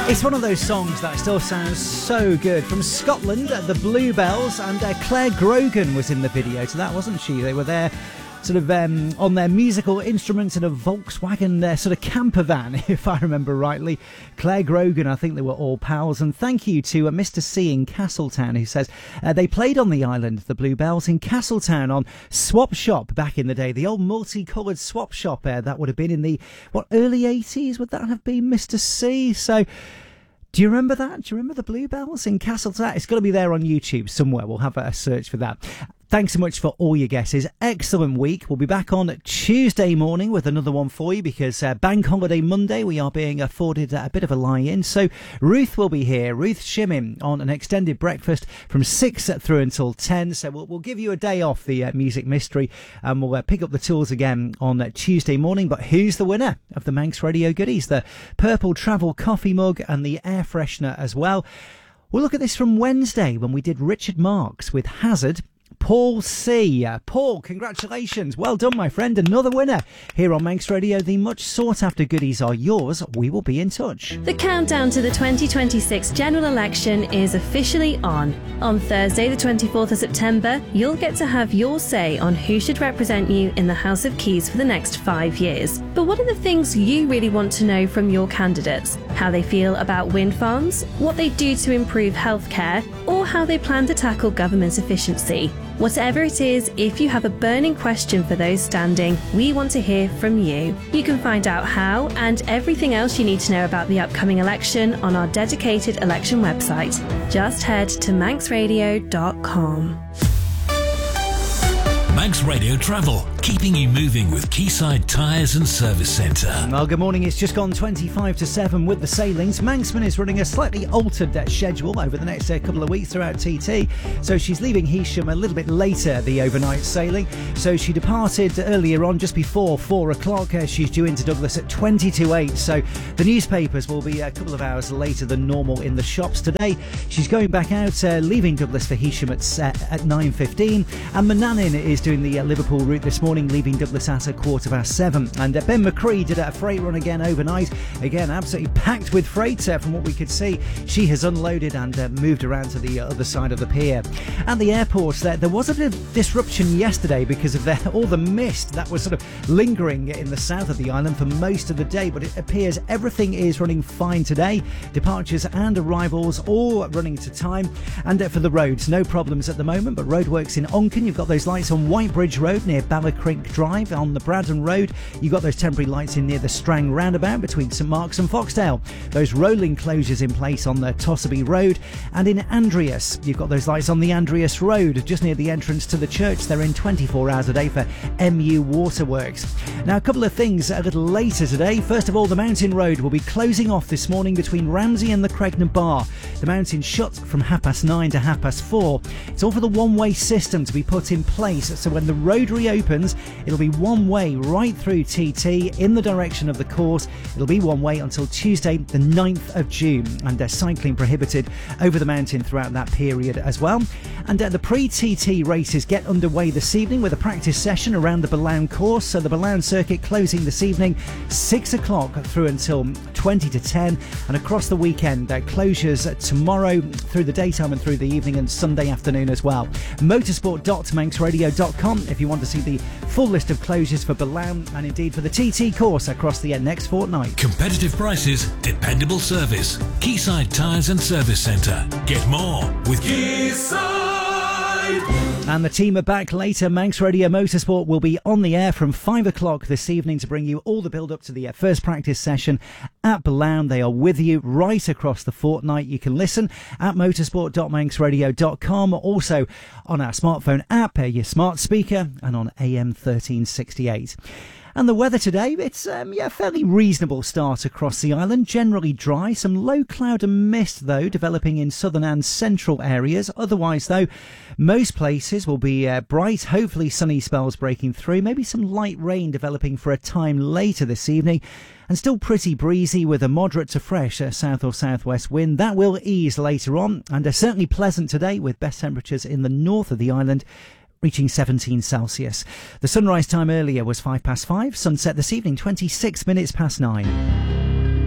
It's one of those songs that still sounds so good. From Scotland, the Bluebells, and Claire Grogan was in the video to that, wasn't she? They were there sort of on their musical instruments in a Volkswagen sort of camper van, if I remember rightly. Claire Grogan, I think they were all pals. And thank you to Mr. C in Castletown, who says they played on the island, the Bluebells, in Castletown on Swap Shop back in the day. The old multicoloured swap shop that would have been in the, early 80s? Would that have been, Mr. C? So, do you remember that? Do you remember the Bluebells in Castletown? It's got to be there on YouTube somewhere. We'll have a search for that. Thanks so much for all your guesses. Excellent week. We'll be back on Tuesday morning with another one for you because Bank Holiday Monday, we are being afforded a bit of a lie-in. So Ruth will be here, Ruth Shimmin, on an extended breakfast from 6 through until 10. So we'll give you a day off the music mystery and we'll pick up the tools again on Tuesday morning. But who's the winner of the Manx Radio goodies? The purple travel coffee mug and the air freshener as well. We'll look at this from Wednesday when we did Richard Marx with Hazard. Paul C. Paul, congratulations. Well done, my friend. Another winner here on Manx Radio. The much sought-after goodies are yours. We will be in touch. The countdown to the 2026 general election is officially on. On Thursday, the 24th of September, you'll get to have your say on who should represent you in the House of Keys for the next 5 years. But what are the things you really want to know from your candidates? How they feel about wind farms, what they do to improve healthcare, or how they plan to tackle government efficiency. Whatever it is, if you have a burning question for those standing, we want to hear from you. You can find out how and everything else you need to know about the upcoming election on our dedicated election website. Just head to manxradio.com. Manx Radio Travel, keeping you moving with Quayside Tyres and Service Centre. Well, good morning. It's just gone 25 to 7 with the sailings. Manxman is running a slightly altered schedule over the next couple of weeks throughout TT. So she's leaving Heysham a little bit later, the overnight sailing. So she departed earlier on, just before 4 o'clock. She's due into Douglas at 20 to 8. So the newspapers will be a couple of hours later than normal in the shops today. She's going back out, leaving Douglas for Heysham at 9:15. And Manannan is doing the Liverpool route this morning, leaving Douglas at 7:15. And Ben McCree did a freight run again overnight. Again, absolutely packed with freight from what we could see. She has unloaded and moved around to the other side of the pier. At the airport, there was a bit of disruption yesterday because of all the mist that was sort of lingering in the south of the island for most of the day. But it appears everything is running fine today. Departures and arrivals all running to time. And for the roads, no problems at the moment. But roadworks in Onken, you've got those lights on Whitebridge Road near Ballacrick Drive. On the Braddon Road, you've got those temporary lights in near the Strang roundabout between St Mark's and Foxdale. Those rolling closures in place on the Tossaby Road. And in Andreas, you've got those lights on the Andreas Road just near the entrance to the church. They're in 24 hours a day for MU Waterworks. Now, a couple of things a little later today. First of all, the Mountain Road will be closing off this morning between Ramsey and the Cregnan Bar. The mountain shuts from 9:30 to 4:30. It's all for the one-way system to be put in place, so when the road reopens, it'll be one way right through TT in the direction of the course. It'll be one way until Tuesday the 9th of June, and cycling prohibited over the mountain throughout that period as well. And the pre-TT races get underway this evening with a practice session around the Ballown course. So the Ballown circuit closing this evening 6 o'clock through until 20 to 10, and across the weekend closures tomorrow through the daytime and through the evening, and Sunday afternoon as well. Motorsport.manxradio.com if you want to see the full list of closures for Ballown and indeed for the TT course across the next fortnight. Competitive prices, dependable service. Quayside Tyres and Service Centre. Get more with Quayside. And the team are back later. Manx Radio Motorsport will be on the air from 5 o'clock this evening to bring you all the build-up to the first practice session at Ballown. They are with you right across the fortnight. You can listen at motorsport.manxradio.com, also on our smartphone app, your smart speaker, and on AM 1368. And the weather today, it's a fairly reasonable start across the island. Generally dry, some low cloud and mist, though, developing in southern and central areas. Otherwise, though, most places will be bright, hopefully sunny spells breaking through. Maybe some light rain developing for a time later this evening. And still pretty breezy with a moderate to fresh south or southwest wind. That will ease later on, and certainly pleasant today with best temperatures in the north of the island, reaching 17 Celsius. The sunrise time earlier was 5 past 5. Sunset this evening, 26 minutes past 9.